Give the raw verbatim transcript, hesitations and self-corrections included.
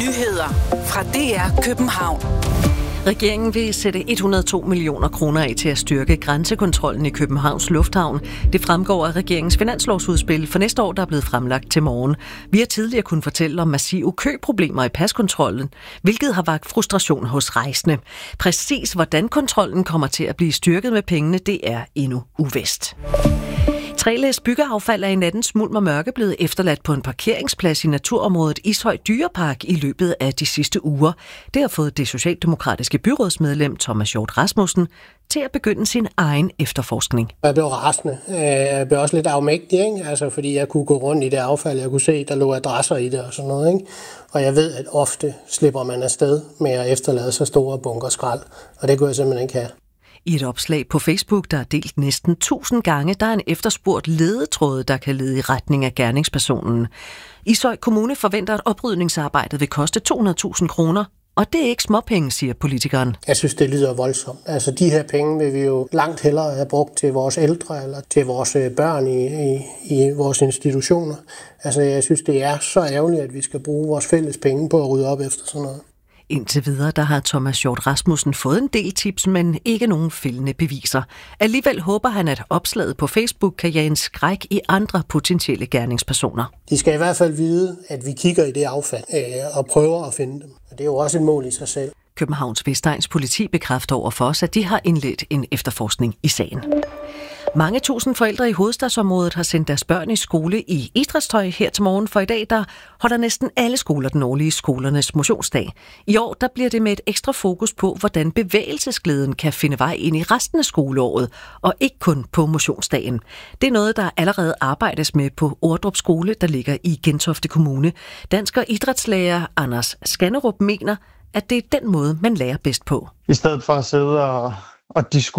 Nyheder fra D R København. Regeringen vil sætte et hundrede og to millioner kroner af til at styrke grænsekontrollen i Københavns Lufthavn. Det fremgår af regeringens finanslovsudspil for næste år, der er blevet fremlagt til morgen. Vi har tidligere kunnet fortælle om massive køproblemer i paskontrollen, hvilket har vakt frustration hos rejsende. Præcis hvordan kontrollen kommer til at blive styrket med pengene, det er endnu uvist. Trelæs byggeaffald er i nattens mulm og mørke blevet efterladt på en parkeringsplads i naturområdet Ishøj Dyrepark i løbet af de sidste uger. Det har fået det socialdemokratiske byrådsmedlem Thomas Hjort Rasmussen til at begynde sin egen efterforskning. Jeg blev rasende. Jeg blev også lidt afmægtig, ikke? Altså, fordi jeg kunne gå rundt i det affald. Jeg kunne se, der lå adresser i det og sådan noget. Ikke? Og jeg ved, at ofte slipper man afsted med at efterlade så store bunker skrald. Og det kunne jeg simpelthen ikke have. I et opslag på Facebook, der er delt næsten tusind gange, der er en efterspurgt ledetråd, der kan lede i retning af gerningspersonen. Ishøj Kommune forventer, at oprydningsarbejdet vil koste to hundrede tusind kroner, og det er ikke småpenge, siger politikeren. Jeg synes, det lyder voldsomt. Altså, de her penge vil vi jo langt hellere have brugt til vores ældre eller til vores børn i, i, i vores institutioner. Altså, jeg synes, det er så ærgerligt, at vi skal bruge vores fælles penge på at rydde op efter sådan noget. Indtil videre der har Thomas Hjort Rasmussen fået en del tips, men ikke nogen fældende beviser. Alligevel håber han, at opslaget på Facebook kan jage en skræk i andre potentielle gerningspersoner. De skal i hvert fald vide, at vi kigger i det affald øh, og prøver at finde dem. Det er jo også et mål i sig selv. Københavns Vestegns politi bekræfter over for os, at de har indledt en efterforskning i sagen. Mange tusind forældre i hovedstadsområdet har sendt deres børn i skole i idrætstøj her til morgen, for i dag der holder næsten alle skoler den årlige skolernes motionsdag. I år der bliver det med et ekstra fokus på, hvordan bevægelsesglæden kan finde vej ind i resten af skoleåret, og ikke kun på motionsdagen. Det er noget, der allerede arbejdes med på Ordrup Skole, der ligger i Gentofte Kommune. Dansk- og idrætslærer Anders Skanderup mener, at det er den måde, man lærer bedst på. I stedet for at sidde og, og diskutere